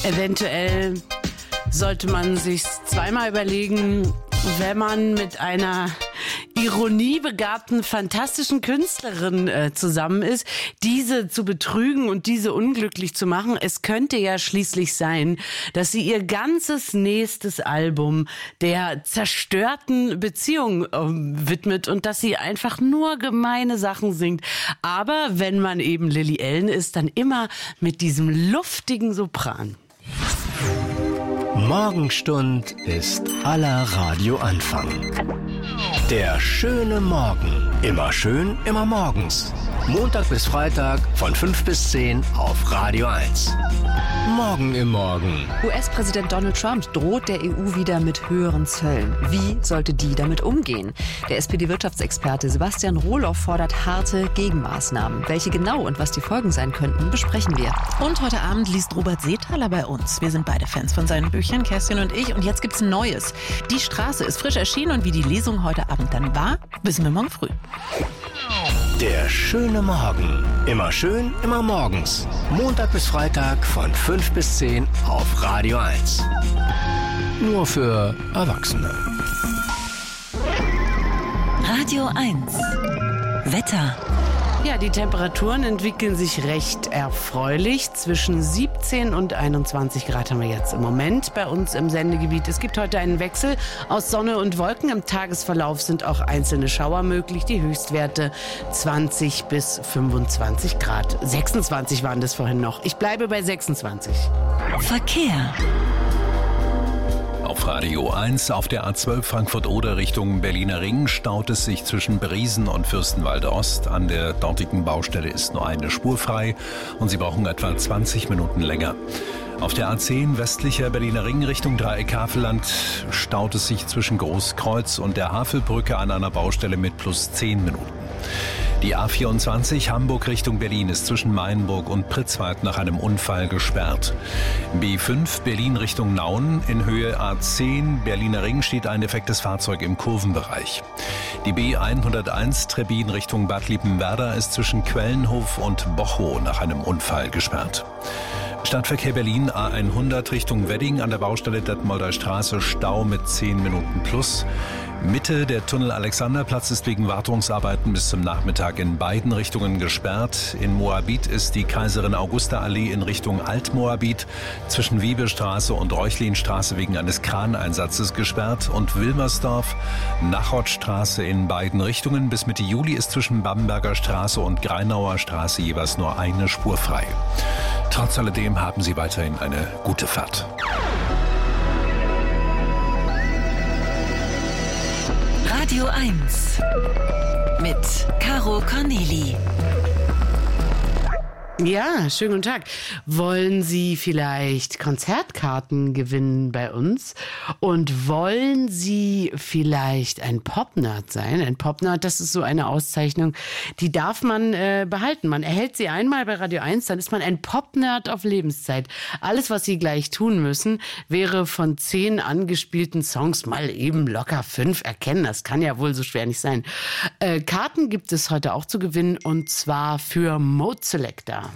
Eventuell sollte man sich zweimal überlegen, wenn man mit einer ironiebegabten, fantastischen Künstlerin zusammen ist, diese zu betrügen und diese unglücklich zu machen. Es könnte ja schließlich sein, dass sie ihr ganzes nächstes Album der zerstörten Beziehung widmet und dass sie einfach nur gemeine Sachen singt. Aber wenn man eben Lily Allen ist, dann immer mit diesem luftigen Sopran. Morgenstund ist aller Radioanfang. Der schöne Morgen. Immer schön, immer morgens. Montag bis Freitag von 5 bis 10 auf Radio 1. Morgen im Morgen. US-Präsident Donald Trump droht der EU wieder mit höheren Zöllen. Wie sollte die damit umgehen? Der SPD-Wirtschaftsexperte Sebastian Rohloff fordert harte Gegenmaßnahmen. Welche genau und was die Folgen sein könnten, besprechen wir. Und heute Abend liest Robert Seethaler bei uns. Wir sind beide Fans von seinen Büchern, Kerstin und ich. Und jetzt gibt's ein neues. Die Straße ist frisch erschienen und wie die Lesung heute Abend dann war, wissen wir morgen früh. Der schöne Morgen. Immer schön, immer morgens. Montag bis Freitag von 5 bis 10 auf Radio 1. Nur für Erwachsene. Radio 1. Wetter. Ja, die Temperaturen entwickeln sich recht erfreulich. Zwischen 17 und 21 Grad haben wir jetzt im Moment bei uns im Sendegebiet. Es gibt heute einen Wechsel aus Sonne und Wolken. Im Tagesverlauf sind auch einzelne Schauer möglich. Die Höchstwerte 20 bis 25 Grad. 26 waren das vorhin noch. Ich bleibe bei 26. Verkehr. Auf Radio 1 auf der A12 Frankfurt-Oder Richtung Berliner Ring staut es sich zwischen Briesen und Fürstenwalde Ost. An der dortigen Baustelle ist nur eine Spur frei und Sie brauchen etwa 20 Minuten länger. Auf der A10 westlicher Berliner Ring Richtung Dreieck Havelland staut es sich zwischen Großkreuz und der Havelbrücke an einer Baustelle mit plus 10 Minuten. Die A24 Hamburg Richtung Berlin ist zwischen Mainburg und Pritzwalk nach einem Unfall gesperrt. B5 Berlin Richtung Nauen in Höhe A10 Berliner Ring steht ein defektes Fahrzeug im Kurvenbereich. Die B101 Trebbin Richtung Bad Liebenwerda ist zwischen Quellenhof und Bochow nach einem Unfall gesperrt. Stadtverkehr Berlin A100 Richtung Wedding an der Baustelle Detmolder Straße Stau mit 10 Minuten plus. Mitte der Tunnel Alexanderplatz ist wegen Wartungsarbeiten bis zum Nachmittag in beiden Richtungen gesperrt. In Moabit ist die Kaiserin Augusta Allee in Richtung Altmoabit zwischen Wiebelstraße und Reuchlinstraße wegen eines Kraneinsatzes gesperrt und Wilmersdorf Nachodstraße in beiden Richtungen. Bis Mitte Juli ist zwischen Bamberger Straße und Greinauer Straße jeweils nur eine Spur frei. Trotz alledem haben Sie weiterhin eine gute Fahrt. Radio 1 mit Caro Corneli. Ja, schönen guten Tag. Wollen Sie vielleicht Konzertkarten gewinnen bei uns? Und wollen Sie vielleicht ein Popnerd sein? Ein Popnerd, das ist so eine Auszeichnung, die darf man behalten. Man erhält sie einmal bei Radio 1, dann ist man ein Popnerd auf Lebenszeit. Alles, was Sie gleich tun müssen, wäre von 10 angespielten Songs mal eben locker 5 erkennen. Das kann ja wohl so schwer nicht sein. Karten gibt es heute auch zu gewinnen und zwar für Mode Selector.